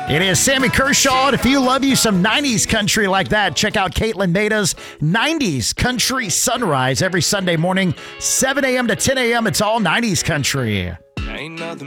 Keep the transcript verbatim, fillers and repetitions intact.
It is Sammy Kershaw, and if you love you some nineties country like that, check out Caitlin Maida's nineties Country Sunrise every Sunday morning, seven a.m. to ten a.m. It's all nineties country. Ain't nothing